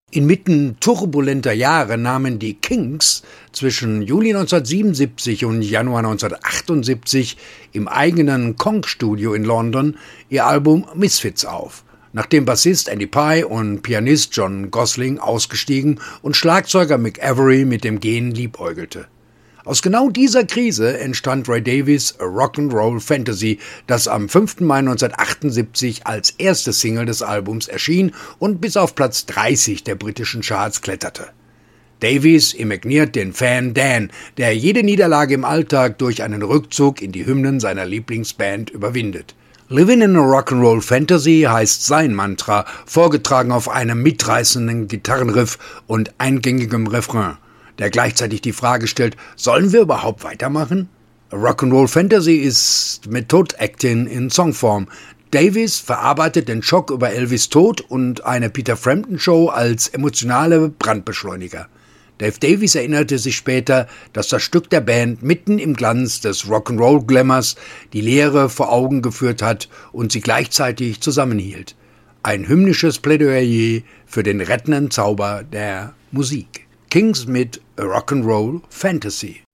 Inmitten turbulenter Jahre nahmen die Kinks zwischen Juli 1977 und Januar 1978 im eigenen Kong-Studio in London ihr Album Misfits auf, nachdem Bassist Andy Pye und Pianist John Gosling ausgestiegen und Schlagzeuger Mick Avory mit dem Gehen liebäugelte. Aus genau dieser Krise entstand Ray Davies' A Rock'n'Roll Fantasy, das am 5. Mai 1978 als erste Single des Albums erschien und bis auf Platz 30 der britischen Charts kletterte. Davies imaginiert den Fan Dan, der jede Niederlage im Alltag durch einen Rückzug in die Hymnen seiner Lieblingsband überwindet. Living in a Rock'n'Roll Fantasy heißt sein Mantra, vorgetragen auf einem mitreißenden Gitarrenriff und eingängigem Refrain, der gleichzeitig die Frage stellt, sollen wir überhaupt weitermachen? A Rock'n'Roll Fantasy ist Method Acting in Songform. Davies verarbeitet den Schock über Elvis' Tod und eine Peter Frampton Show als emotionale Brandbeschleuniger. Dave Davies erinnerte sich später, dass das Stück der Band mitten im Glanz des Rock'n'Roll-Glamours die Leere vor Augen geführt hat und sie gleichzeitig zusammenhielt. Ein hymnisches Plädoyer für den rettenden Zauber der Musik. Kings mit A Rock'n'Roll Fantasy.